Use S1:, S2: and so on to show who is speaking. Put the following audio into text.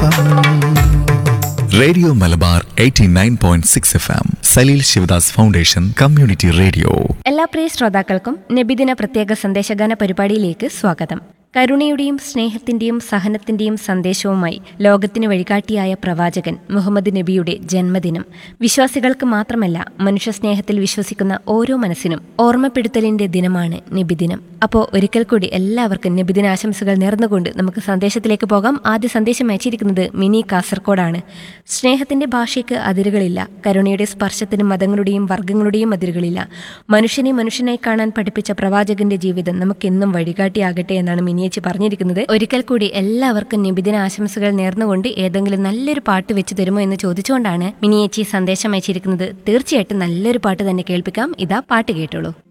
S1: Radio Malabar 89.6 FM Saleel Sivadas foundation community radio.
S2: എല്ലാ പ്രിയ ശ്രോതാക്കൾക്കും നബിദിന പ്രത്യേക സന്ദേശഗാന പരിപാടിയിലേക്ക് സ്വാഗതം. കരുണയുടെയും സ്നേഹത്തിന്റെയും സഹനത്തിന്റെയും സന്ദേശവുമായി ലോകത്തിന് വഴികാട്ടിയായ പ്രവാചകൻ മുഹമ്മദ് നബിയുടെ ജന്മദിനം വിശ്വാസികൾക്ക് മാത്രമല്ല, മനുഷ്യസ്നേഹത്തിൽ വിശ്വസിക്കുന്ന ഓരോ മനസ്സിനും ഓർമ്മപ്പെടുത്തലിന്റെ ദിനമാണ് നബിദിനം. അപ്പോൾ ഒരിക്കൽ കൂടി എല്ലാവർക്കും നബിദിനാശംസകൾ നേർന്നുകൊണ്ട് നമുക്ക് സന്ദേശത്തിലേക്ക് പോകാം. ആദ്യ സന്ദേശം അയച്ചിരിക്കുന്നത് മിനി കാസർകോടാണ്. സ്നേഹത്തിന്റെ ഭാഷയ്ക്ക് അതിരുകളില്ല, കരുണയുടെ സ്പർശത്തിന് മതങ്ങളുടെയും വർഗ്ഗങ്ങളുടെയും അതിരുകളില്ല. മനുഷ്യനെ മനുഷ്യനായി കാണാൻ പഠിപ്പിച്ച പ്രവാചകന്റെ ജീവിതം നമുക്കെന്നും വഴികാട്ടിയാകട്ടെ എന്നാണ് മിനിയേച്ചി പറഞ്ഞിരിക്കുന്നത്. ഒരിക്കൽ കൂടി എല്ലാവർക്കും നബിദിന ആശംസകൾ നേർന്നുകൊണ്ട് ഏതെങ്കിലും നല്ലൊരു പാട്ട് വെച്ച് തരുമോ എന്ന് ചോദിച്ചുകൊണ്ടാണ് മിനിയേച്ചി സന്ദേശം അയച്ചിരിക്കുന്നത്. തീർച്ചയായിട്ടും നല്ലൊരു പാട്ട് തന്നെ കേൾപ്പിക്കാം. ഇതാ പാട്ട് കേട്ടോളൂ.